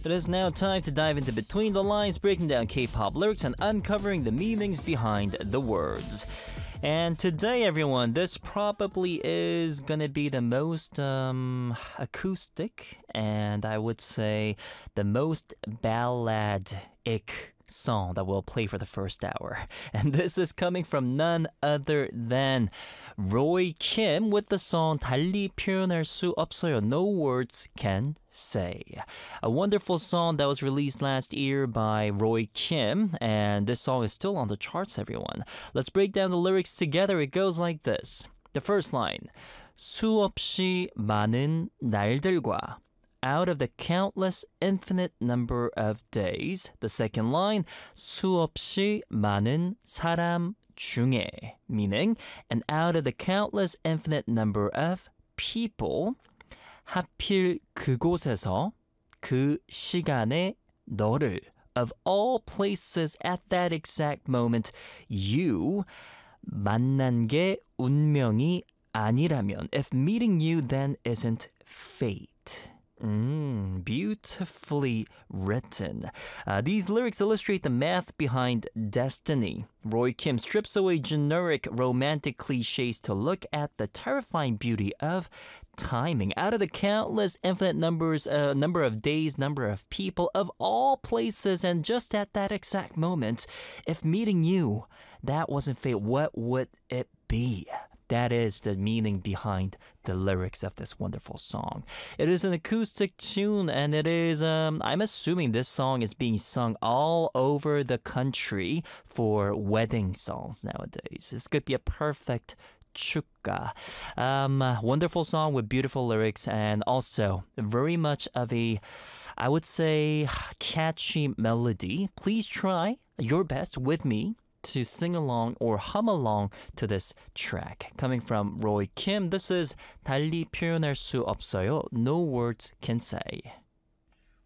It is now time to dive into Between the Lines, breaking down K-pop lyrics and uncovering the meanings behind the words. And today, everyone, this probably is gonna be the most acoustic and I would say the most balladic song that we'll play for the first hour. And this is coming from none other than Roy Kim with the song 달리 표현할 수 없어요. No words can say. A wonderful song that was released last year by Roy Kim, and this song is still on the charts, everyone. Let's break down the lyrics together. It goes like this. The first line, 수없이 많은 날들과 out of the countless infinite number of days. The second line, 수없이 많은 사람 중에, meaning, and out of the countless infinite number of people, 하필 그곳에서 그 시간에 너를, of all places at that exact moment, you, 만난 게 운명이 아니라면, if meeting you then isn't fate. Beautifully written. These lyrics illustrate the math behind destiny. Roy Kim strips away generic romantic cliches to look at the terrifying beauty of timing. Out of the countless infinite number of days, number of people, of all places, and just at that exact moment, if meeting you, that wasn't fate, what would it be? That is the meaning behind the lyrics of this wonderful song. It is an acoustic tune, and it is, I'm assuming this song is being sung all over the country for wedding songs nowadays. This could be a perfect 축가. Wonderful song with beautiful lyrics and also very much of a, I would say, catchy melody. Please try your best with me to sing along or hum along to this track. Coming from Roy Kim, this is 달리 표현할 수 없어요. No words can say.